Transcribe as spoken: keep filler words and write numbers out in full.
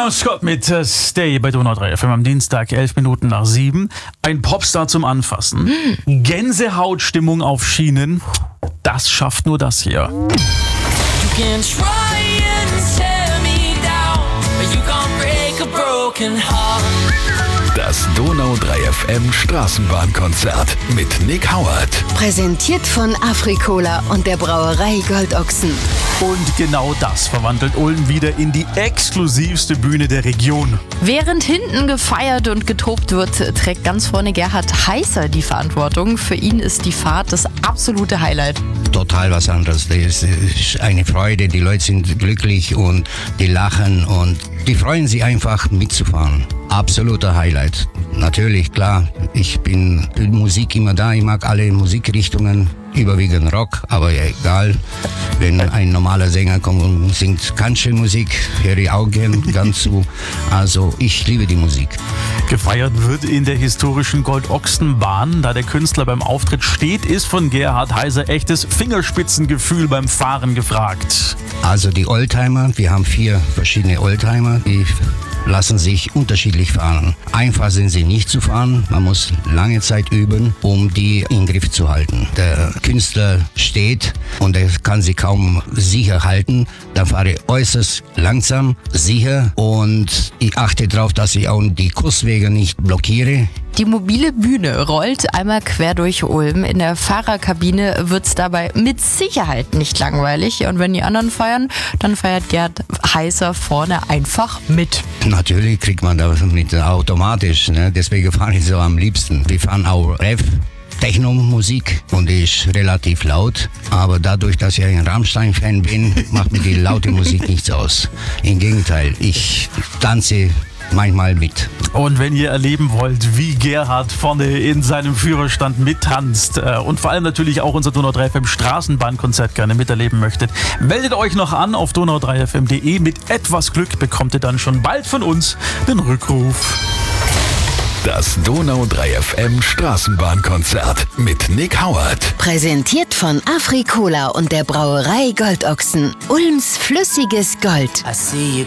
Bon Scott mit äh, Stay bei Donau drei F M am Dienstag, elf Minuten nach sieben. Ein Popstar zum Anfassen. Mm. Gänsehautstimmung auf Schienen. Das schafft nur das hier. You can try and tear me down, but you can't break a broken heart. Das Donau drei F M Straßenbahnkonzert mit Nick Howard. Präsentiert von Afrikola und der Brauerei Goldochsen. Und genau das verwandelt Ulm wieder in die exklusivste Bühne der Region. Während hinten gefeiert und getobt wird, trägt ganz vorne Gerhard Heißer die Verantwortung. Für ihn ist die Fahrt das absolute Highlight. Total was anderes. Das ist eine Freude, die Leute sind glücklich und die lachen und die freuen sich einfach mitzufahren. Absoluter Highlight. Natürlich, klar, ich bin in Musik immer da, ich mag alle Musikrichtungen, überwiegend Rock, aber ja, egal. Wenn ein normaler Sänger kommt und singt Country-Musik, höre ich auch gern ganz zu. Also ich liebe die Musik. Gefeiert wird in der historischen Goldochsenbahn. Da der Künstler beim Auftritt steht, ist von Gerhard Heißer echtes Fingerspitzengefühl beim Fahren gefragt. Also die Oldtimer, wir haben vier verschiedene Oldtimer, die lassen sich unterschiedlich fahren. Einfach sind sie nicht zu fahren, man muss lange Zeit üben, um die in Griff zu halten. Der Künstler steht und er kann sie kaum sicher halten, dann fahre ich äußerst langsam, sicher und ich achte darauf, dass ich auch die Kurswege nicht blockiere. Die mobile Bühne rollt einmal quer durch Ulm. In der Fahrerkabine wird's dabei mit Sicherheit nicht langweilig. Und wenn die anderen feiern, dann feiert Gerhard Heißer vorne einfach mit. Natürlich kriegt man das mit automatisch, ne? Deswegen fahre ich so am liebsten. Wir fahren auch Rev. Techno-Musik und die ist relativ laut, aber dadurch, dass ich ein Rammstein-Fan bin, macht mir die laute Musik nichts aus. Im Gegenteil, ich tanze manchmal mit. Und wenn ihr erleben wollt, wie Gerhard vorne in seinem Führerstand mittanzt äh, und vor allem natürlich auch unser Donau drei F M Straßenbahnkonzert gerne miterleben möchtet, meldet euch noch an auf donau drei f m punkt de. Mit etwas Glück bekommt ihr dann schon bald von uns den Rückruf. Das Donau drei F M Straßenbahnkonzert mit Nick Howard. Präsentiert von Afrikola und der Brauerei Goldochsen. Ulms flüssiges Gold. I see you